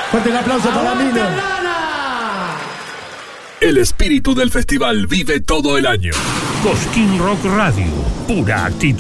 Fuerte el aplauso para Mino. El espíritu del festival vive todo el año. Cosquín Rock Radio, pura actitud.